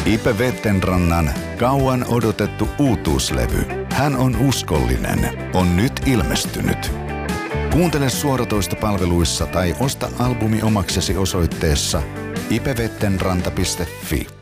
Ipe Vettenrannan kauan odotettu uutuuslevy Hän on uskollinen on nyt ilmestynyt. Kuuntele suoratoistopalveluissa tai osta albumi omaksesi osoitteessa ipevettenranta.fi.